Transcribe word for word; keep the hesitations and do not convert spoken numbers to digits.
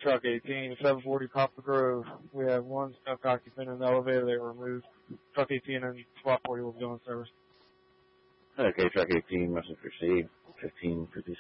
Truck eighteen, seven forty Poplar Grove. We have one stuck occupant in the elevator. They were removed. Truck eighteen and Spot forty will be on service. Okay, Truck eighteen, message received. fifteen fifty.